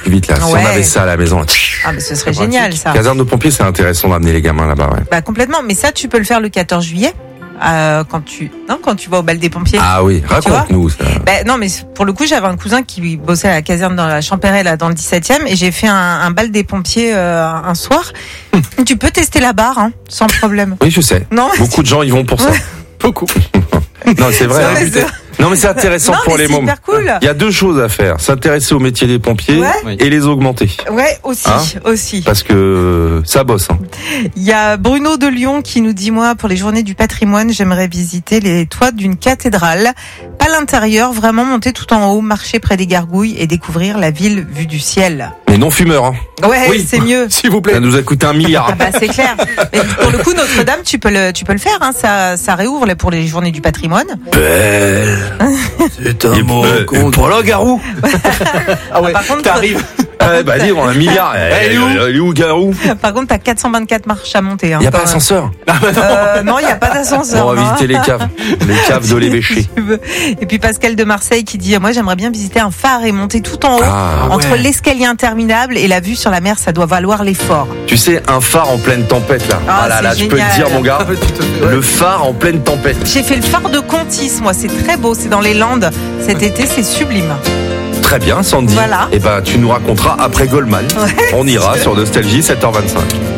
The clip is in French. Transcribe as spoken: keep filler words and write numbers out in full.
plus vite là. Si Ouais. on avait ça à la maison. Là, Ah, mais ce serait génial, ça. Caserne de pompiers, c'est intéressant d'amener les gamins là-bas. Ouais. Bah, complètement. Mais ça, tu peux le faire le quatorze juillet. Euh, quand tu, non, quand tu vas au bal des pompiers. Ah oui, raconte-nous ça. Ben non, mais pour le coup, j'avais un cousin qui bossait à la caserne dans la Champéret, là, dans le dix-septième, et j'ai fait un, un bal des pompiers euh, un soir. Tu peux tester la barre, hein, sans problème. Oui, je sais. Non. Beaucoup de gens y vont pour ça. Ouais. Beaucoup. Non, c'est vrai. Non, hein. mais c'est- Non, mais c'est intéressant Non, pour mais les c'est mômes. hyper cool. Il y a deux choses à faire. S'intéresser au métier des pompiers Ouais. et les augmenter. Ouais, aussi, Hein aussi. Parce que ça bosse. Hein. Il y a Bruno de Lyon qui nous dit, moi, pour les journées du patrimoine, j'aimerais visiter les toits d'une cathédrale. Pas l'intérieur, vraiment monter tout en haut, marcher près des gargouilles et découvrir la ville vue du ciel. Mais non fumeur. Hein. Ouais, Oui. c'est mieux. S'il vous plaît. Ça nous a coûté un milliard. Ah bah c'est clair. Mais pour le coup, Notre-Dame, tu peux le, tu peux le faire. Hein. Ça, ça réouvre là pour les journées du patrimoine. Belle. C'est un mot. Voilà, Garou. Ah ouais, Par contre, t'arrives. Ah, bah dire, on a un milliard. Elle est où, elle est où Garou? Par contre, t'as quatre cent vingt-quatre marches à monter. Hein, Il n'y a pas quand même. d'ascenseur. Euh, non, il n'y a pas d'ascenseur. On va non. visiter les caves. Les caves de l'évêché. Tu veux. Et puis Pascal de Marseille qui dit, moi j'aimerais bien visiter un phare et monter tout en haut. Ah, Entre ouais. l'escalier interminable et la vue sur la mer, ça doit valoir l'effort. Tu sais, un phare en pleine tempête là. Ah, Ah là c'est là, je peux te génial. dire, mon gars. Tu te fais- ouais. Le phare en pleine tempête. J'ai fait le phare de Contis, moi, c'est très beau, c'est dans les Landes. Cet été, c'est sublime. Très bien, Sandy. Voilà. Et ben, tu nous raconteras après Goldman. Ouais. On ira sur Nostalgie, sept heures vingt-cinq.